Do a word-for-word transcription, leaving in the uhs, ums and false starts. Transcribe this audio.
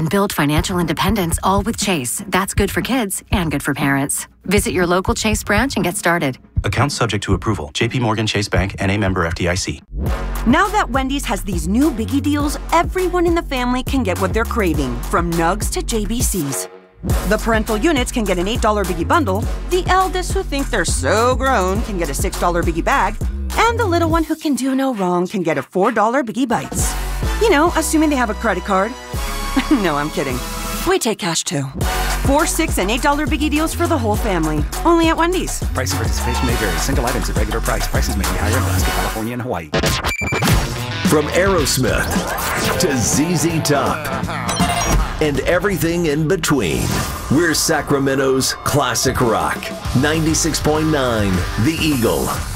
and build financial independence, all with Chase. That's good for kids and good for parents. Visit your local Chase branch and get started. Account subject to approval. J P Morgan Chase Bank, N A member F D I C. Now that Wendy's has these new biggie deals, everyone in the family can get what they're craving, from nugs to J B Cs. The parental units can get an eight dollar biggie bundle, the eldest who think they're so grown can get a six dollar biggie bag, and the little one who can do no wrong can get a four dollar biggie bites. You know, assuming they have a credit card. No, I'm kidding. We take cash too. Four, six, and eight dollar biggie deals for the whole family. Only at Wendy's. Price and participation may vary. Single items at regular price. Prices may be higher in Alaska, California, and Hawaii. From Aerosmith to Z Z Top and everything in between, we're Sacramento's classic rock. ninety-six point nine The Eagle.